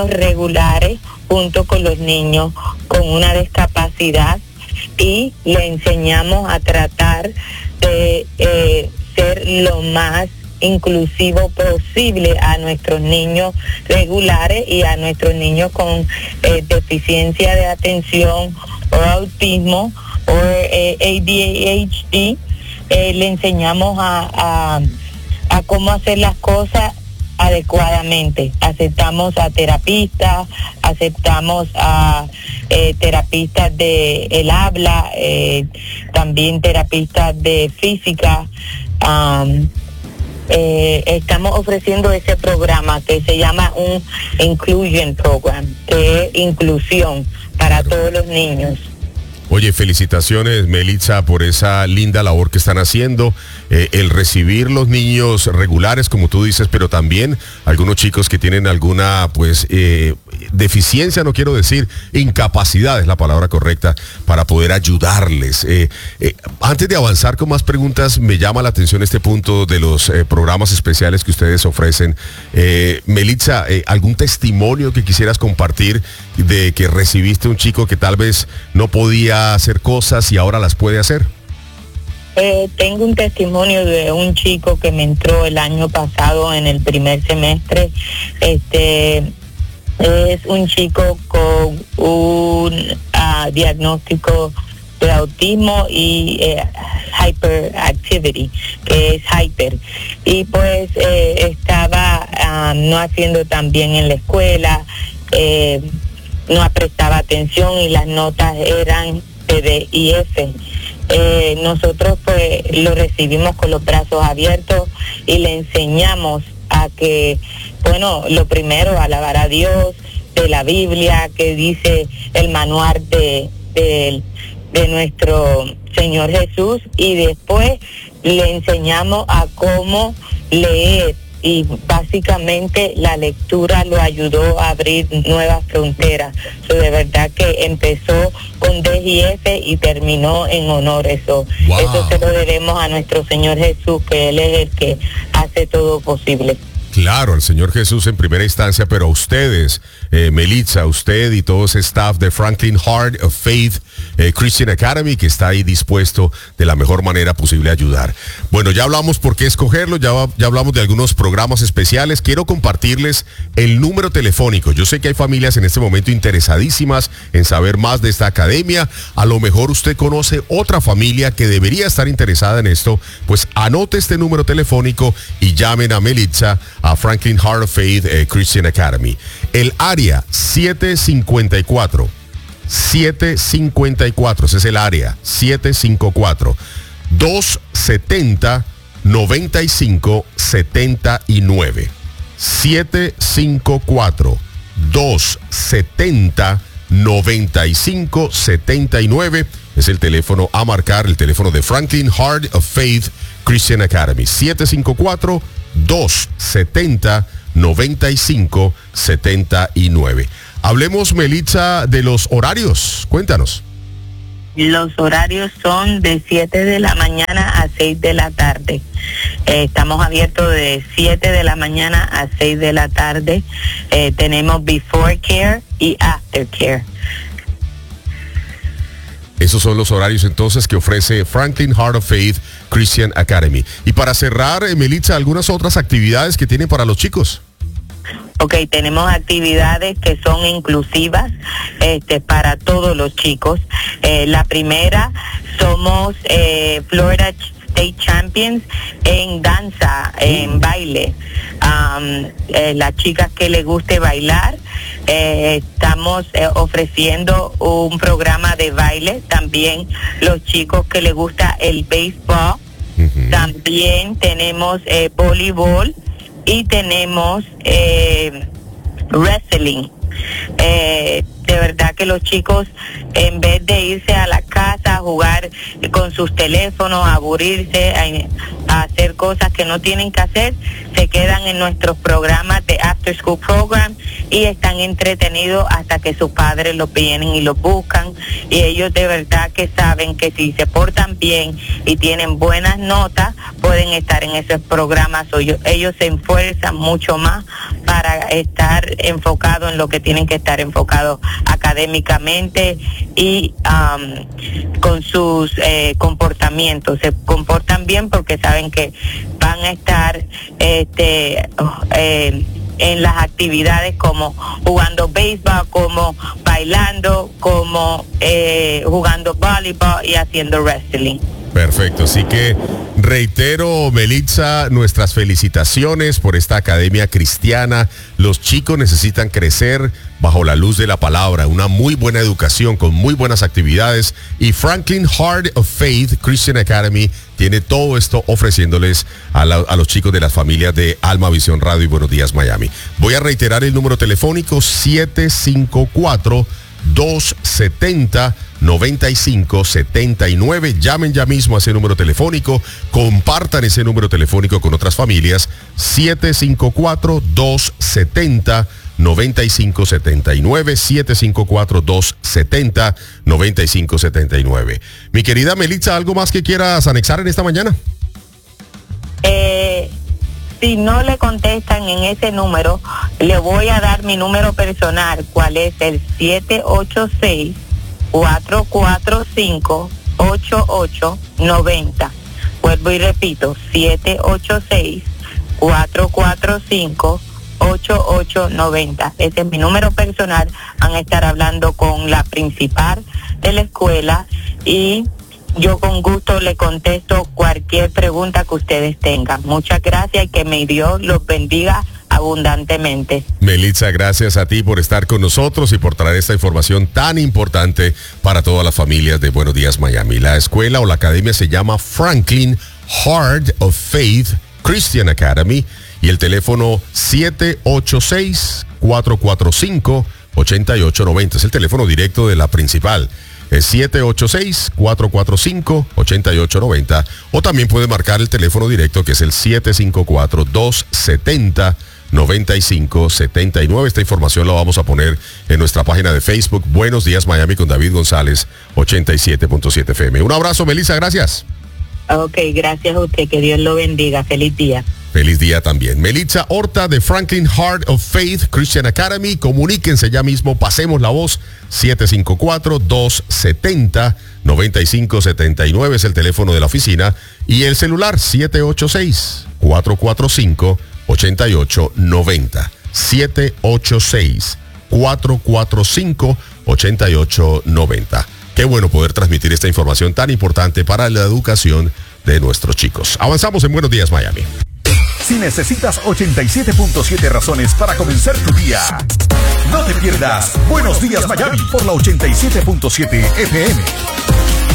regulares junto con los niños con una discapacidad y le enseñamos a tratar de ser lo más inclusivo posible a nuestros niños regulares y a nuestros niños con deficiencia de atención o autismo o ADHD. Le enseñamos a cómo hacer las cosas adecuadamente. Aceptamos a terapistas, aceptamos a terapistas de el habla, también terapistas de física. Estamos ofreciendo ese programa que se llama un Inclusion Program, que es inclusión para todos los niños. Oye, felicitaciones, Melitza, por esa linda labor que están haciendo, el recibir los niños regulares, como tú dices, pero también algunos chicos que tienen alguna, pues, deficiencia, no quiero decir, incapacidad es la palabra correcta, para poder ayudarles. Antes de avanzar con más preguntas, me llama la atención este punto de los programas especiales que ustedes ofrecen. Melitza, ¿algún testimonio que quisieras compartir de que recibiste un chico que tal vez no podía hacer cosas y ahora las puede hacer? Tengo un testimonio de un chico que me entró el año pasado en el primer semestre. Es un chico con un diagnóstico de autismo y hyperactivity, que es hyper. Y pues estaba no haciendo tan bien en la escuela, no prestaba atención y las notas eran D y F. Nosotros pues lo recibimos con los brazos abiertos y le enseñamos a que, bueno, lo primero, alabar a Dios, de la Biblia, que dice el manual de nuestro Señor Jesús, y después le enseñamos a cómo leer, y básicamente la lectura lo ayudó a abrir nuevas fronteras. De verdad que empezó con D y F y terminó en honor. Eso se lo debemos a nuestro Señor Jesús, que Él es el que hace todo posible. Claro, al Señor Jesús en primera instancia, pero a ustedes, Melitza, usted y todo ese staff de Franklin Heart of Faith Christian Academy, que está ahí dispuesto de la mejor manera posible a ayudar. Bueno, ya hablamos por qué escogerlo, ya hablamos de algunos programas especiales. Quiero compartirles el número telefónico. Yo sé que hay familias en este momento interesadísimas en saber más de esta academia. A lo mejor usted conoce otra familia que debería estar interesada en esto. Pues anote este número telefónico y llamen a Melitza, a Franklin Heart of Faith Christian Academy. El área 754, ese es el área 754-270-9579. 754-270-9579 es el teléfono a marcar, el teléfono de Franklin Heart of Faith Christian Academy. 754-270-9579. Hablemos, Melitza, de los horarios. Cuéntanos. Los horarios son de 7 de la mañana a 6 de la tarde. Estamos abiertos de 7 de la mañana a 6 de la tarde. Tenemos before care y after care. Esos son los horarios entonces que ofrece Franklin Heart of Faith Christian Academy. Y para cerrar, Melitza, algunas otras actividades que tienen para los chicos. Ok, tenemos actividades que son inclusivas para todos los chicos. La primera, somos Florida State Champions en danza, en baile. Las chicas que les guste bailar, estamos ofreciendo un programa de baile. También los chicos que les gusta el béisbol. También tenemos voleibol y tenemos wrestling. De verdad que los chicos, en vez de irse a la casa a jugar con sus teléfonos, a aburrirse, a hacer cosas que no tienen que hacer, se quedan en nuestros programas de After School Program y están entretenidos hasta que sus padres los vienen y los buscan, y ellos de verdad que saben que si se portan bien y tienen buenas notas, pueden estar en esos programas. Ellos se esfuerzan mucho más para estar enfocados en lo que tienen que estar enfocados académicamente y con sus comportamientos. Se comportan bien porque saben que van a estar en las actividades como jugando béisbol, como bailando, como jugando voleibol y haciendo wrestling. Perfecto, así que reitero, Melitza, nuestras felicitaciones por esta academia cristiana. Los chicos necesitan crecer bajo la luz de la palabra, una muy buena educación con muy buenas actividades, y Franklin Heart of Faith Christian Academy tiene todo esto ofreciéndoles a los chicos de las familias de Alma Visión Radio y Buenos Días Miami. Voy a reiterar el número telefónico: 754-270-9579. Llamen ya mismo a ese número telefónico, compartan ese número telefónico con otras familias. 754-270-9579, 754-270-9579. Mi querida Melitza, ¿algo más que quieras anexar en esta mañana? Si no le contestan en ese número, le voy a dar mi número personal, cuál es el 786-445-8890. Vuelvo y repito, 786-445-8890. Ese es mi número personal. Van a estar hablando con la principal de la escuela y yo con gusto le contesto cualquier pregunta que ustedes tengan. Muchas gracias y que mi Dios los bendiga abundantemente. Melitza, gracias a ti por estar con nosotros y por traer esta información tan importante para todas las familias de Buenos Días Miami. La escuela o la academia se llama Franklin Heart of Faith Christian Academy y el teléfono 786-445-8890. Es el teléfono directo de la principal. Es 786-445-8890, o también puede marcar el teléfono directo que es el 754-270-9579. Esta información la vamos a poner en nuestra página de Facebook, Buenos Días Miami con David González, 87.7 FM. Un abrazo, Melitza, gracias. Ok, gracias a usted, que Dios lo bendiga. Feliz día. Feliz día también. Melitza Horta de Franklin Heart of Faith Christian Academy. Comuníquense ya mismo, pasemos la voz. 754-270-9579 es el teléfono de la oficina. Y el celular 786-445-8890. 786-445-8890. Qué bueno poder transmitir esta información tan importante para la educación de nuestros chicos. Avanzamos en Buenos Días Miami. Si necesitas 87.7 razones para comenzar tu día, no te pierdas Buenos Días Miami por la 87.7 FM.